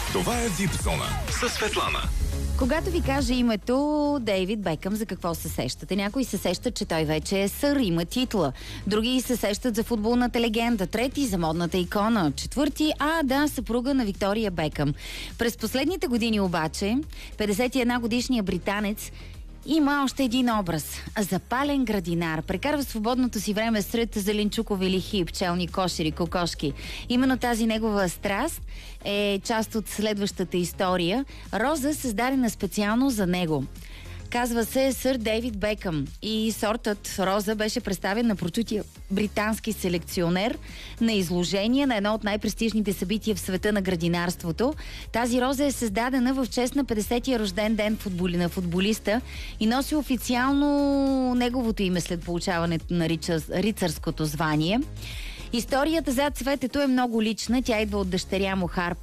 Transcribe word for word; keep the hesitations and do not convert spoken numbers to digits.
Това е Випзона със Светлана. Когато ви кажа името Дейвид Бекъм, за какво се сещате? Някои се сещат, че той вече е сър, има титла. Други се сещат за футболната легенда. Трети за модната икона. Четвърти, а да, съпруга на Виктория Бекъм. През последните години обаче, петдесет и една годишният британец има още един образ. Запален градинар. Прекарва свободното си време сред зеленчукови лихи, пчелни кошери, кокошки. Именно тази негова страст е част от следващата история. Роза, създадена специално за него. Казва се сър Дейвид Бекъм и сортът роза беше представен на прочутия британски селекционер на изложение на едно от най-престижните събития в света на градинарството. Тази роза е създадена в чест на петдесетия рожден ден футболи, на футболиста и носи официално неговото име след получаването на рицарското звание. Историята зад цветето е много лична. Тя идва от дъщеря му Харпер.